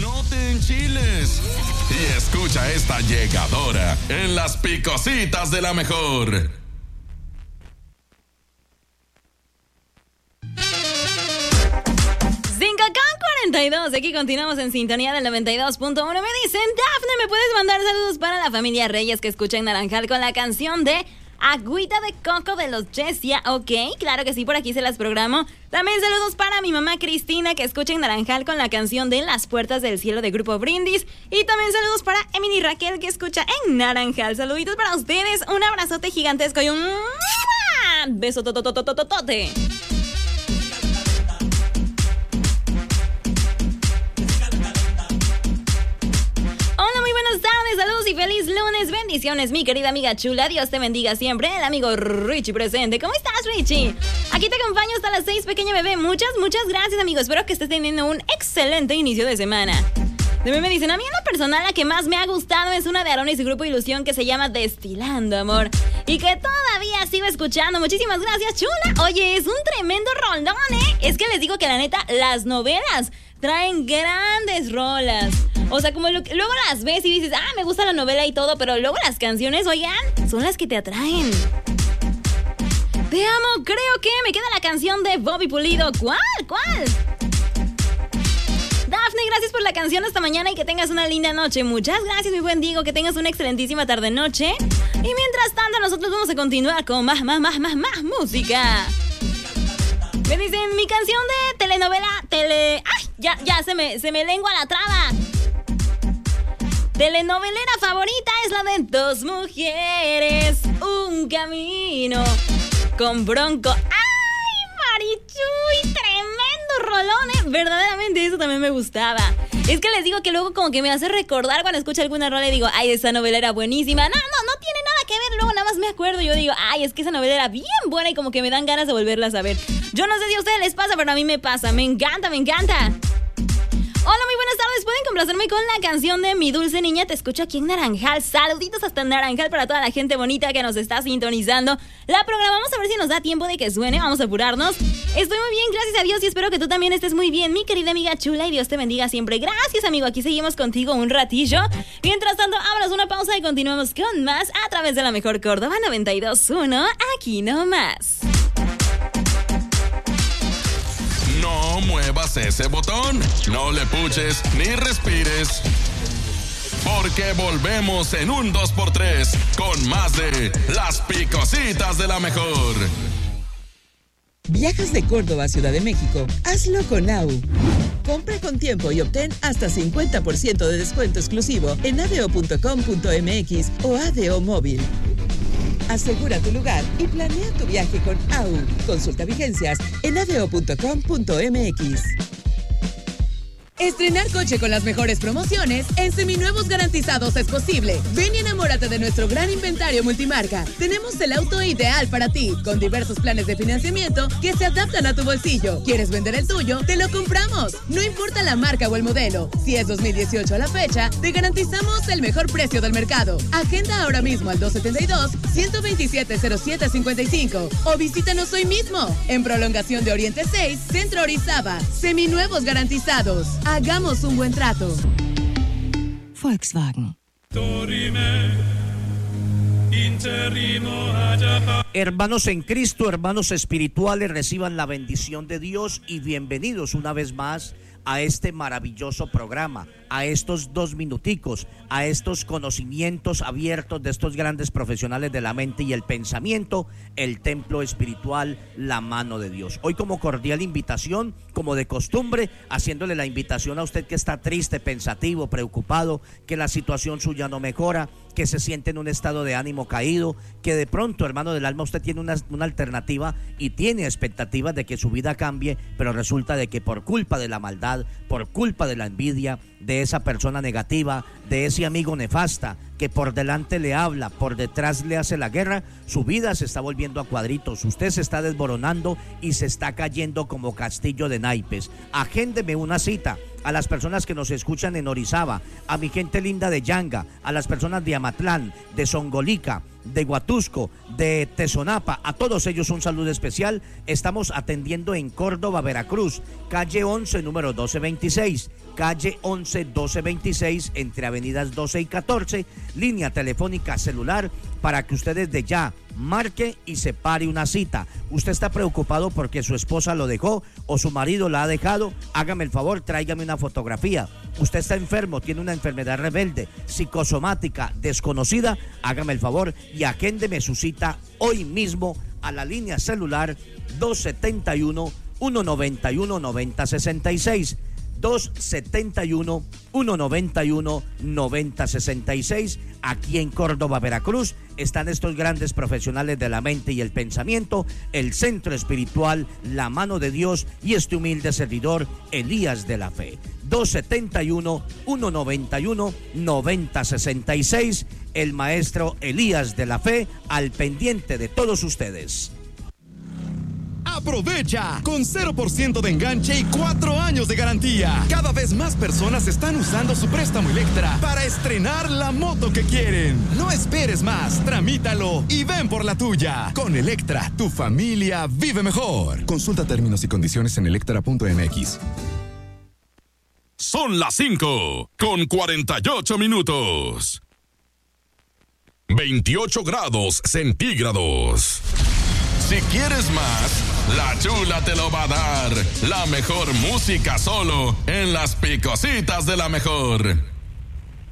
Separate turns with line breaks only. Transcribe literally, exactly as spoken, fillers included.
no te enchiles y escucha esta llegadora en las Picositas de la Mejor.
cinco con cuarenta y dos, aquí continuamos en sintonía del noventa y dos punto uno. Me dicen, Dafne, ¿me puedes mandar saludos para la familia Reyes que escucha en Naranjal con la canción de Agüita de Coco de los Chesia? Ok, claro que sí, por aquí se las programo. También saludos para mi mamá Cristina que escucha en Naranjal con la canción de Las Puertas del Cielo de Grupo Brindis. Y también saludos para Emily Raquel que escucha en Naranjal. Saluditos para ustedes, un abrazote gigantesco y un beso tototototote. Buenas tardes, saludos y feliz lunes. Bendiciones, mi querida amiga chula. Dios te bendiga siempre. El amigo Richie presente. ¿Cómo estás, Richie? Aquí te acompaño hasta las seis, pequeña bebé. Muchas, muchas gracias, amigo. Espero que estés teniendo un excelente inicio de semana. De mí me dicen, a mí una persona la que más me ha gustado es una de Aaron y su grupo Ilusión que se llama Destilando Amor y que todavía sigo escuchando. Muchísimas gracias, chula. Oye, es un tremendo rolón, ¿eh? Es que les digo que la neta, las novelas traen grandes rolas. O sea, como lo, luego las ves y dices, ah, me gusta la novela y todo, pero luego las canciones, oigan, son las que te atraen. Te amo, creo que me queda la canción de Bobby Pulido. ¿Cuál? ¿Cuál? Dafne, gracias por la canción esta mañana y que tengas una linda noche. Muchas gracias, mi buen Diego, que tengas una excelentísima tarde-noche. Y mientras tanto, nosotros vamos a continuar con más, más, más, más, más música. Me dicen, mi canción de telenovela, tele... ¡Ay! Ya, ya, se me, se me lengua la traba. Telenovelera favorita es la de Dos Mujeres, Un Camino, con Bronco. ¡Ay, Marichuy! Tremendo rolón, ¿eh? Verdaderamente eso también me gustaba. Es que les digo que luego como que me hace recordar cuando escucho alguna rola y digo, ay, esa novela era buenísima. No, no, no tiene nada que ver. Luego nada más me acuerdo y yo digo, ay, es que esa novela era bien buena y como que me dan ganas de volverla a ver. Yo no sé si a ustedes les pasa, pero a mí me pasa. Me encanta, me encanta. Hola, muy buenas tardes. ¿Pueden complacerme con la canción de Mi Dulce Niña? Te escucho aquí en Naranjal. Saluditos hasta Naranjal para toda la gente bonita que nos está sintonizando. La programamos a ver si nos da tiempo de que suene. Vamos a apurarnos. Estoy muy bien, gracias a Dios, y espero que tú también estés muy bien, mi querida amiga chula, y Dios te bendiga siempre. Gracias, amigo. Aquí seguimos contigo un ratillo. Mientras tanto, abras una pausa y continuamos con más a través de la Mejor Córdoba noventa y dos punto uno. Aquí nomás.
No muevas ese botón, no le puches ni respires, porque volvemos en un dos por tres con más de Las Picositas de la Mejor.
¿Viajas de Córdoba a Ciudad de México? Hazlo con A U. Compra con tiempo y obtén hasta cincuenta por ciento de descuento exclusivo en adeo punto com punto m x o Adeo Móvil. Asegura tu lugar y planea tu viaje con A U. Consulta vigencias en adeo punto com punto m x.
Estrenar coche con las mejores promociones en Seminuevos Garantizados es posible. Ven y enamórate de nuestro gran inventario multimarca. Tenemos el auto ideal para ti, con diversos planes de financiamiento que se adaptan a tu bolsillo. ¿Quieres vender el tuyo? ¡Te lo compramos! No importa la marca o el modelo. Si es dos mil dieciocho a la fecha, te garantizamos el mejor precio del mercado. Agenda ahora mismo al dos setenta y dos, ciento veintisiete, cero siete cincuenta y cinco o visítanos hoy mismo en Prolongación de Oriente seis, Centro Orizaba. Seminuevos Garantizados. Hagamos un buen trato.
Volkswagen. Hermanos en Cristo, hermanos espirituales, reciban la bendición de Dios y bienvenidos una vez más a este maravilloso programa, a estos dos minuticos, a estos conocimientos abiertos de estos grandes profesionales de la mente y el pensamiento, el templo espiritual, la mano de Dios. Hoy, como cordial invitación, como de costumbre, haciéndole la invitación a usted que está triste, pensativo, preocupado, que la situación suya no mejora, que se siente en un estado de ánimo caído, que de pronto, hermano del alma, usted tiene una, una alternativa y tiene expectativas de que su vida cambie, pero resulta de que por culpa de la maldad, por culpa de la envidia, de esa persona negativa, de ese amigo nefasta que por delante le habla, por detrás le hace la guerra, su vida se está volviendo a cuadritos, usted se está desboronando y se está cayendo como castillo de naipes. Agéndeme una cita a las personas que nos escuchan en Orizaba, a mi gente linda de Yanga, a las personas de Amatlán, de Songolica, de Huatusco, de Tezonapa, a todos ellos un saludo especial. Estamos atendiendo en Córdoba, Veracruz, calle once, número doce veintiséis, calle once, doce veintiséis, entre avenidas doce y catorce, línea telefónica celular para que usted desde ya marque y separe una cita. Usted está preocupado porque su esposa lo dejó o su marido la ha dejado, hágame el favor, tráigame una fotografía. Usted está enfermo, tiene una enfermedad rebelde, psicosomática, desconocida, hágame el favor y agéndeme su cita hoy mismo a la línea celular dos setenta y uno, ciento noventa y uno, noventa sesenta y seis. dos setenta y uno, ciento noventa y uno, noventa sesenta y seis. Aquí en Córdoba, Veracruz, están estos grandes profesionales de la mente y el pensamiento, el Centro Espiritual, la Mano de Dios y este humilde servidor, Elías de la Fe. dos setenta y uno, ciento noventa y uno, noventa sesenta y seis. El maestro Elías de la Fe, al pendiente de todos ustedes.
Aprovecha con cero por ciento de enganche y cuatro años de garantía. Cada vez más personas están usando su préstamo Electra para estrenar la moto que quieren. No esperes más, tramítalo y ven por la tuya. Con Electra, tu familia vive mejor. Consulta términos y condiciones en electra punto m x.
Son las cinco con cuarenta y ocho minutos. veintiocho grados centígrados. Si quieres más, La Chula te lo va a dar. La mejor música solo en las Picositas de la Mejor.